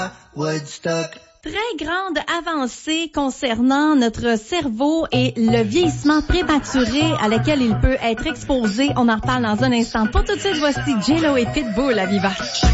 Woodstock. Très grande avancée concernant notre cerveau et le vieillissement prématuré à laquelle il peut être exposé. On en reparle dans un instant. Pour tout de suite, voici J-Lo et Pitbull à Viva.